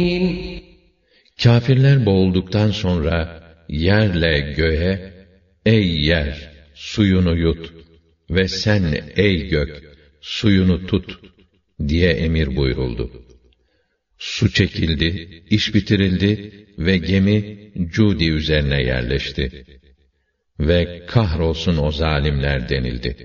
Kâfirler boğulduktan sonra yerle göğe, ey yer, suyunu yut ve sen ey gök, suyunu tut diye emir buyuruldu. Su çekildi, iş bitirildi ve gemi Cudi üzerine yerleşti. Ve kahrolsun o zalimler denildi.